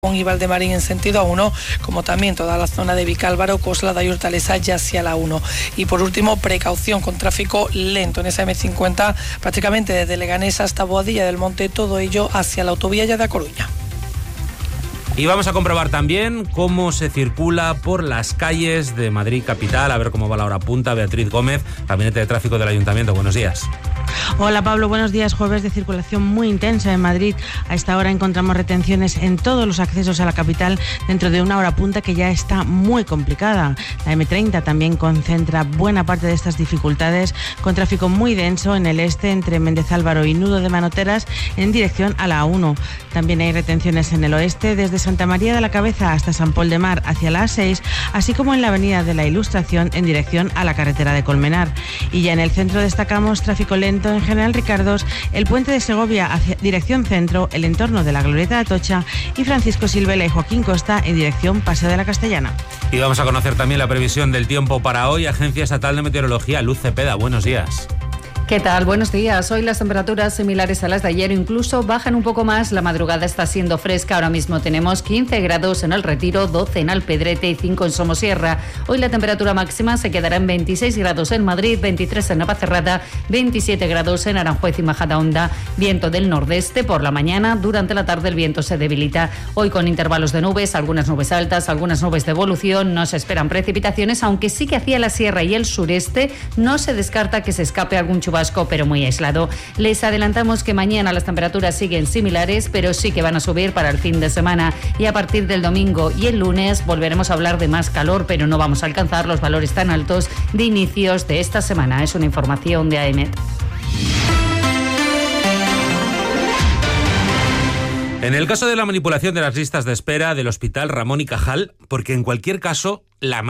y Valdemarín en sentido A1, como también toda la zona de Vicálvaro, Coslada y Hortaleza ya hacia la 1. Y por último, precaución con tráfico lento en esa M50, prácticamente desde Leganés hasta Boadilla del Monte, todo ello hacia la autovía ya de A Coruña. Y vamos a comprobar también cómo se circula por las calles de Madrid capital, a ver cómo va la hora punta. Beatriz Gómez, Gabinete de Tráfico del Ayuntamiento, buenos días. Hola Pablo, buenos días. Jueves de circulación muy intensa en Madrid. A esta hora encontramos retenciones en todos los accesos a la capital dentro de una hora punta que ya está muy complicada. La M30 también concentra buena parte de estas dificultades, con tráfico muy denso en el este entre Méndez Álvaro y Nudo de Manoteras en dirección a la A1. También hay retenciones en el oeste desde Santa María de la Cabeza hasta San Pol de Mar hacia la A6, así como en la avenida de la Ilustración en dirección a la carretera de Colmenar. Y ya en el centro destacamos tráfico lento en General Ricardos, el puente de Segovia hacia dirección centro, el entorno de la Glorieta de Atocha y Francisco Silvela y Joaquín Costa en dirección Paseo de la Castellana. Y vamos a conocer también la previsión del tiempo para hoy. Agencia Estatal de Meteorología, Luz Cepeda, buenos días. ¿Qué tal? Buenos días. Hoy las temperaturas similares a las de ayer, incluso bajan un poco más. La madrugada está siendo fresca. Ahora mismo tenemos 15 grados en El Retiro, 12 en Alpedrete y 5 en Somosierra. Hoy la temperatura máxima se quedará en 26 grados en Madrid, 23 en Navacerrada, 27 grados en Aranjuez y Majadahonda. Viento del nordeste por la mañana. Durante la tarde el viento se debilita. Hoy con intervalos de nubes, algunas nubes altas, algunas nubes de evolución. No se esperan precipitaciones, aunque sí que hacia la sierra y el sureste no se descarta que se escape algún chubasco, pero muy aislado. Les adelantamos que mañana las temperaturas siguen similares, pero sí que van a subir para el fin de semana, y a partir del domingo y el lunes volveremos a hablar de más calor, pero no vamos a alcanzar los valores tan altos de inicios de esta semana. Es una información de AEMET. En el caso de la manipulación de las listas de espera del Hospital Ramón y Cajal, porque en cualquier caso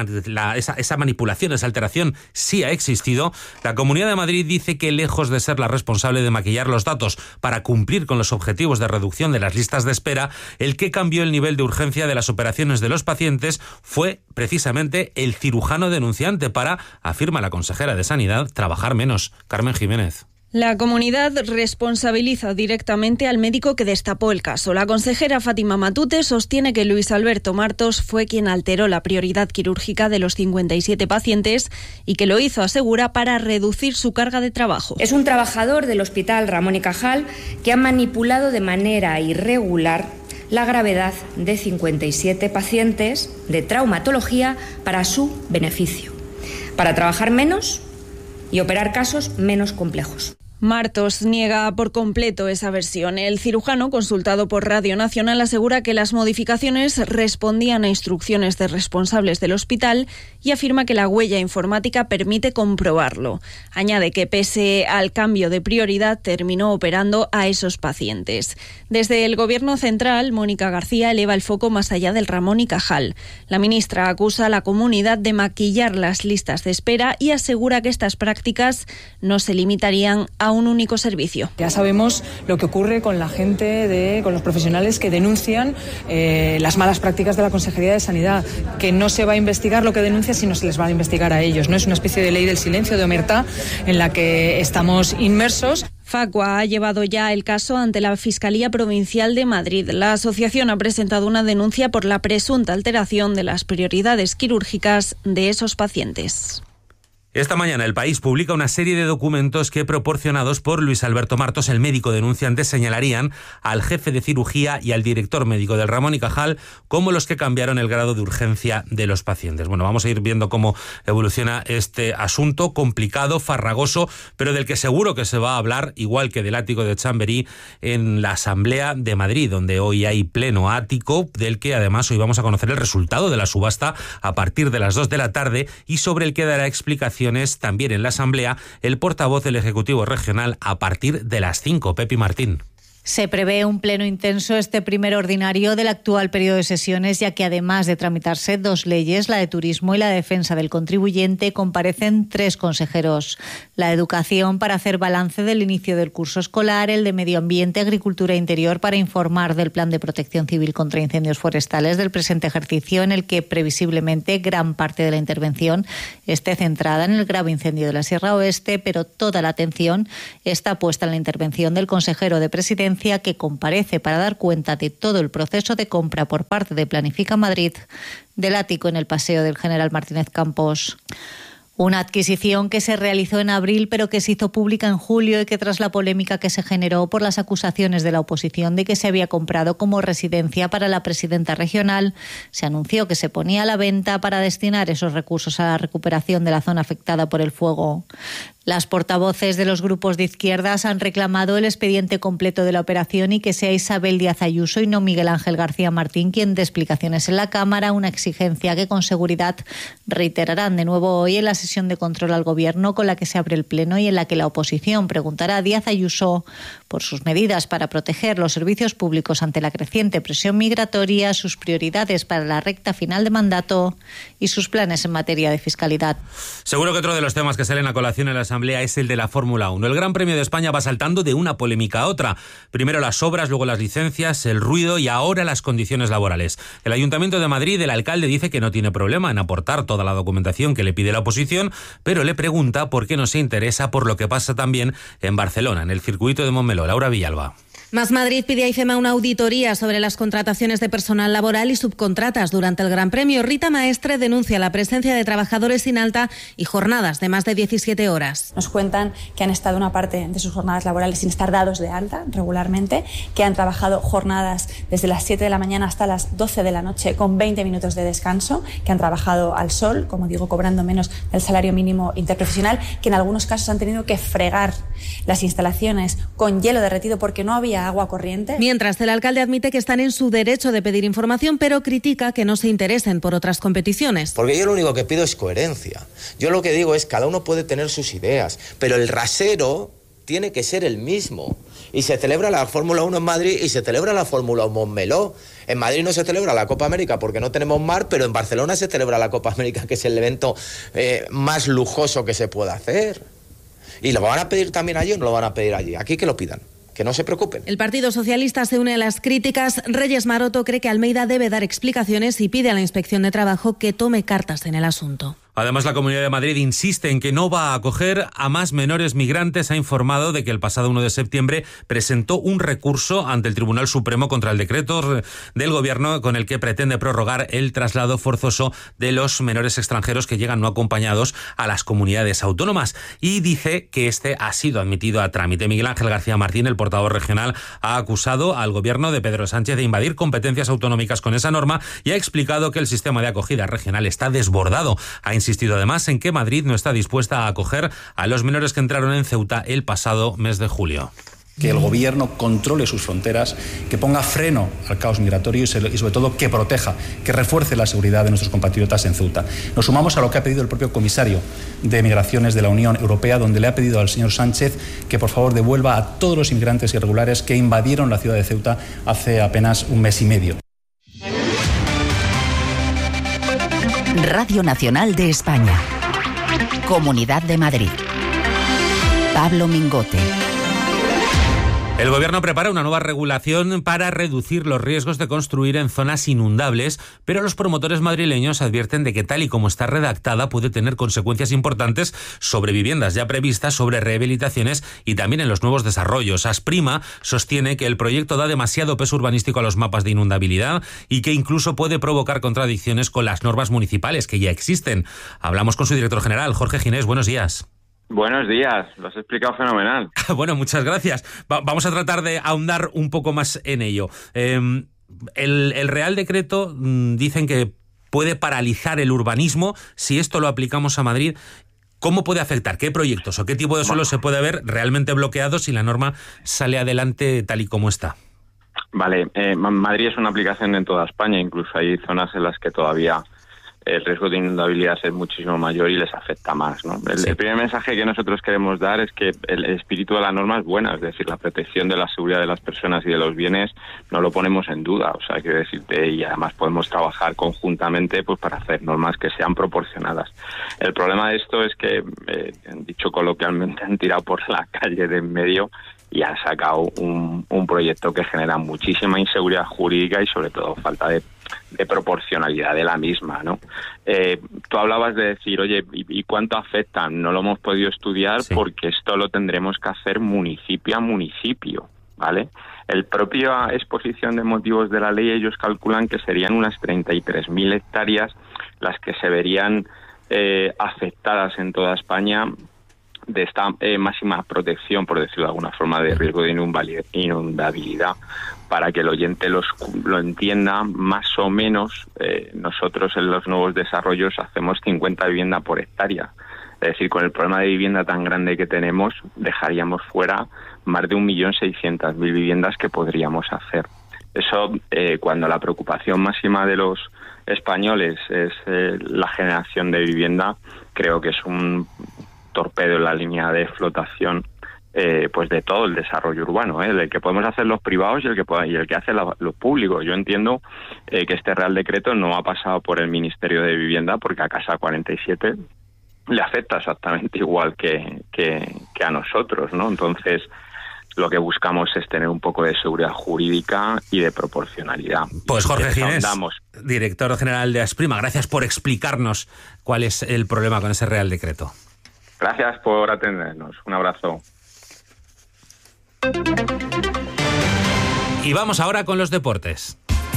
esa manipulación, esa alteración sí ha existido, la Comunidad de Madrid dice que lejos de ser la responsable de maquillar los datos para cumplir con los objetivos de reducción de las listas de espera, el que cambió el nivel de urgencia de las operaciones de los pacientes fue precisamente el cirujano denunciante para, afirma la consejera de Sanidad, trabajar menos. Carmen Jiménez. La comunidad responsabiliza directamente al médico que destapó el caso. La consejera Fátima Matute sostiene que Luis Alberto Martos fue quien alteró la prioridad quirúrgica de los 57 pacientes y que lo hizo, asegura, para reducir su carga de trabajo. Es un trabajador del Hospital Ramón y Cajal que ha manipulado de manera irregular la gravedad de 57 pacientes de traumatología para su beneficio, para trabajar menos y operar casos menos complejos. Martos niega por completo esa versión. El cirujano, consultado por Radio Nacional, asegura que las modificaciones respondían a instrucciones de responsables del hospital y afirma que la huella informática permite comprobarlo. Añade que pese al cambio de prioridad terminó operando a esos pacientes. Desde el Gobierno central, Mónica García eleva el foco más allá del Ramón y Cajal. La ministra acusa a la comunidad de maquillar las listas de espera y asegura que estas prácticas no se limitarían a un único servicio. Ya sabemos lo que ocurre con la gente, con los profesionales que denuncian las malas prácticas de la Consejería de Sanidad, que no se va a investigar lo que denuncia, sino se les va a investigar a ellos. No es una especie de ley del silencio, de omertá, en la que estamos inmersos. Facua ha llevado ya el caso ante la Fiscalía Provincial de Madrid. La asociación ha presentado una denuncia por la presunta alteración de las prioridades quirúrgicas de esos pacientes. Esta mañana El País publica una serie de documentos que, proporcionados por Luis Alberto Martos, el médico denunciante, señalarían al jefe de cirugía y al director médico del Ramón y Cajal como los que cambiaron el grado de urgencia de los pacientes. Bueno, vamos a ir viendo cómo evoluciona este asunto complicado, farragoso, pero del que seguro que se va a hablar, igual que del ático de Chamberí, en la Asamblea de Madrid, donde hoy hay pleno ático, del que además hoy vamos a conocer el resultado de la subasta a partir de las 2 de la tarde y sobre el que dará explicación también en la Asamblea el portavoz del Ejecutivo Regional a partir de las 5, Pepi Martín. Se prevé un pleno intenso este primer ordinario del actual periodo de sesiones, ya que además de tramitarse 2 leyes, la de turismo y la de defensa del contribuyente, comparecen 3 consejeros. La de educación para hacer balance del inicio del curso escolar, el de medio ambiente, agricultura e interior para informar del plan de protección civil contra incendios forestales del presente ejercicio, en el que previsiblemente gran parte de la intervención esté centrada en el grave incendio de la Sierra Oeste, pero toda la atención está puesta en la intervención del consejero de Presidencia audiencia que comparece para dar cuenta de todo el proceso de compra por parte de Planifica Madrid del ático en el Paseo del General Martínez Campos. Una adquisición que se realizó en abril pero que se hizo pública en julio y que tras la polémica que se generó por las acusaciones de la oposición de que se había comprado como residencia para la presidenta regional, se anunció que se ponía a la venta para destinar esos recursos a la recuperación de la zona afectada por el fuego. Las portavoces de los grupos de izquierdas han reclamado el expediente completo de la operación y que sea Isabel Díaz Ayuso y no Miguel Ángel García Martín quien dé explicaciones en la Cámara, una exigencia que con seguridad reiterarán de nuevo hoy en la sesión de control al Gobierno con la que se abre el Pleno y en la que la oposición preguntará a Díaz Ayuso por sus medidas para proteger los servicios públicos ante la creciente presión migratoria, sus prioridades para la recta final de mandato y sus planes en materia de fiscalidad. Seguro que otro de los temas que salen a colación en la Asamblea es el de la Fórmula 1. El Gran Premio de España va saltando de una polémica a otra. Primero las obras, luego las licencias, el ruido y ahora las condiciones laborales. El Ayuntamiento de Madrid, el alcalde dice que no tiene problema en aportar toda la documentación que le pide la oposición, pero le pregunta por qué no se interesa por lo que pasa también en Barcelona, en el circuito de Montmeló. Laura Villalba. Más Madrid pide a IFEMA una auditoría sobre las contrataciones de personal laboral y subcontratas durante el Gran Premio. Rita Maestre denuncia la presencia de trabajadores sin alta y jornadas de más de 17 horas. Nos cuentan que han estado una parte de sus jornadas laborales sin estar dados de alta regularmente, que han trabajado jornadas desde las 7 de la mañana hasta las 12 de la noche con 20 minutos de descanso, que han trabajado al sol, como digo, cobrando menos del salario mínimo interprofesional, que en algunos casos han tenido que fregar las instalaciones con hielo derretido porque no había agua corriente. Mientras, el alcalde admite que están en su derecho de pedir información, pero critica que no se interesen por otras competiciones. Porque yo lo único que pido es coherencia. Yo lo que digo es cada uno puede tener sus ideas, pero el rasero tiene que ser el mismo. Y se celebra la Fórmula 1 en Madrid y se celebra la Fórmula 1 en Montmeló. En Madrid no se celebra la Copa América porque no tenemos mar, pero en Barcelona se celebra la Copa América, que es el evento más lujoso que se pueda hacer. ¿Y lo van a pedir también allí o no lo van a pedir allí? Aquí que lo pidan. Que no se preocupen. El Partido Socialista se une a las críticas. Reyes Maroto cree que Almeida debe dar explicaciones y pide a la Inspección de Trabajo que tome cartas en el asunto. Además, la Comunidad de Madrid insiste en que no va a acoger a más menores migrantes. Ha informado de que el pasado 1 de septiembre presentó un recurso ante el Tribunal Supremo contra el decreto del Gobierno con el que pretende prorrogar el traslado forzoso de los menores extranjeros que llegan no acompañados a las comunidades autónomas. Y dice que este ha sido admitido a trámite. Miguel Ángel García Martín, el portavoz regional, ha acusado al Gobierno de Pedro Sánchez de invadir competencias autonómicas con esa norma y ha explicado que el sistema de acogida regional está desbordado. Ha insistido además en que Madrid no está dispuesta a acoger a los menores que entraron en Ceuta el pasado mes de julio. Que el Gobierno controle sus fronteras, que ponga freno al caos migratorio y sobre todo que proteja, que refuerce la seguridad de nuestros compatriotas en Ceuta. Nos sumamos a lo que ha pedido el propio comisario de Migraciones de la Unión Europea, donde le ha pedido al señor Sánchez que por favor devuelva a todos los inmigrantes irregulares que invadieron la ciudad de Ceuta hace apenas un mes y medio. Radio Nacional de España. Comunidad de Madrid. Pablo Mingote. El Gobierno prepara una nueva regulación para reducir los riesgos de construir en zonas inundables, pero los promotores madrileños advierten de que tal y como está redactada puede tener consecuencias importantes sobre viviendas ya previstas, sobre rehabilitaciones y también en los nuevos desarrollos. Asprima sostiene que el proyecto da demasiado peso urbanístico a los mapas de inundabilidad y que incluso puede provocar contradicciones con las normas municipales que ya existen. Hablamos con su director general, Jorge Ginés. Buenos días. Buenos días, lo has explicado fenomenal. Bueno, muchas gracias. Vamos a tratar de ahondar un poco más en ello. El Real Decreto dicen que puede paralizar el urbanismo. Si esto lo aplicamos a Madrid, ¿cómo puede afectar? ¿Qué proyectos o qué tipo de suelo se puede ver realmente bloqueado si la norma sale adelante tal y como está? Vale, Madrid es una aplicación en toda España, incluso hay zonas en las que todavía el riesgo de inundabilidad es muchísimo mayor y les afecta más, ¿no? El primer mensaje que nosotros queremos dar es que el espíritu de la norma es buena, es decir, la protección de la seguridad de las personas y de los bienes no lo ponemos en duda, o sea, quiero decirte, y además podemos trabajar conjuntamente pues para hacer normas que sean proporcionadas. El problema de esto es que, dicho coloquialmente, han tirado por la calle de en medio y han sacado un proyecto que genera muchísima inseguridad jurídica y sobre todo falta de proporcionalidad de la misma, ¿no? Tú hablabas de decir, oye, ¿y cuánto afecta? No lo hemos podido estudiar porque esto lo tendremos que hacer municipio a municipio, ¿vale? El propia exposición de motivos de la ley, ellos calculan que serían unas 33.000 hectáreas las que se verían afectadas en toda España de esta máxima protección, por decirlo de alguna forma, de riesgo de inundabilidad. Para que el oyente lo entienda, más o menos, nosotros en los nuevos desarrollos hacemos 50 viviendas por hectárea. Es decir, con el problema de vivienda tan grande que tenemos, dejaríamos fuera más de 1.600.000 viviendas que podríamos hacer. Eso, cuando la preocupación máxima de los españoles es la generación de vivienda, creo que es un torpedo en la línea de flotación pues de todo el desarrollo urbano, del que podemos hacer los privados y el que hace lo público. Yo entiendo que este Real Decreto no ha pasado por el Ministerio de Vivienda, porque a Casa 47 le afecta exactamente igual que a nosotros, ¿no? Entonces, lo que buscamos es tener un poco de seguridad jurídica y de proporcionalidad. Pues Jorge Ginés, director general de Asprima, gracias por explicarnos cuál es el problema con ese Real Decreto. Gracias por atendernos. Un abrazo. Y vamos ahora con los deportes.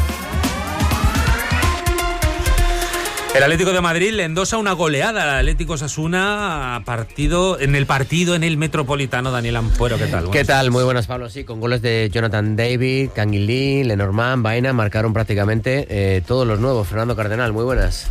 El Atlético de Madrid le endosa una goleada al Atlético Osasuna en el Metropolitano. Daniel Ampuero, ¿qué tal? ¿Qué tal? Muy buenas, Pablo. Sí, con goles de Jonathan David, Kangin Lee, Lenormand, Baena, marcaron prácticamente todos los nuevos. Fernando Cardenal, muy buenas.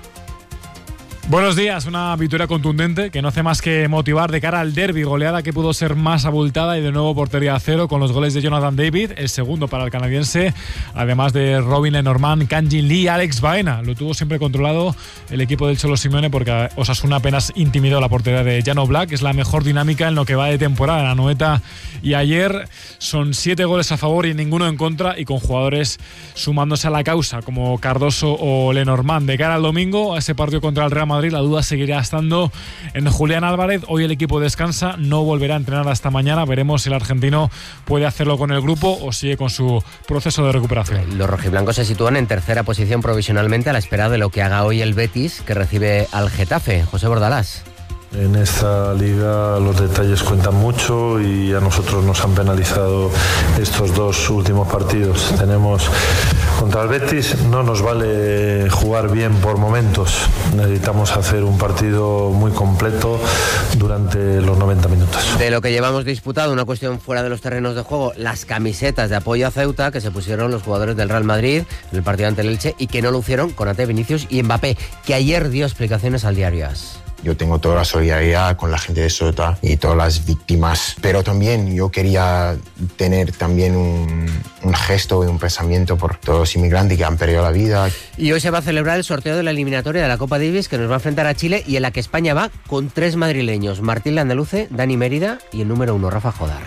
Buenos días, una victoria contundente que no hace más que motivar de cara al derbi, goleada que pudo ser más abultada y de nuevo portería a cero con los goles de Jonathan David, el segundo para el canadiense, además de Robin Lenormand, Kangin Lee y Alex Baena. Lo tuvo siempre controlado el equipo del Cholo Simeone porque Osasuna apenas intimidó la portería de Jan Oblak. Es la mejor dinámica en lo que va de temporada en Anoeta, y ayer son 7 goles a favor y ninguno en contra, y con jugadores sumándose a la causa como Cardoso o Lenormand. De cara al domingo, a ese partido contra el Real Madrid, la duda seguirá estando en Julián Álvarez. Hoy el equipo descansa, no volverá a entrenar hasta mañana. Veremos si el argentino puede hacerlo con el grupo o sigue con su proceso de recuperación. Los rojiblancos se sitúan en tercera posición provisionalmente a la espera de lo que haga hoy el Betis, que recibe al Getafe. José Bordalás. En esta liga los detalles cuentan mucho y a nosotros nos han penalizado estos 2 últimos partidos. Tenemos contra el Betis, no nos vale jugar bien por momentos. Necesitamos hacer un partido muy completo durante los 90 minutos. De lo que llevamos disputado, una cuestión fuera de los terrenos de juego, las camisetas de apoyo a Ceuta que se pusieron los jugadores del Real Madrid en el partido ante el Elche y que no lucieron Konaté, Vinicius y Mbappé, que ayer dio explicaciones al Diario AS. Yo tengo toda la solidaridad con la gente de Ceuta y todas las víctimas, pero también yo quería tener también un gesto y un pensamiento por todos los inmigrantes que han perdido la vida. Y hoy se va a celebrar el sorteo de la eliminatoria de la Copa Davis, que nos va a enfrentar a Chile y en la que España va con 3 madrileños: Martín Landaluce, Dani Mérida y el número 1, Rafa Jodar.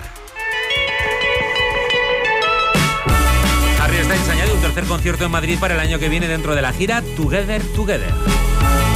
Harry Styles añade un tercer concierto en Madrid para el año que viene dentro de la gira Together Together.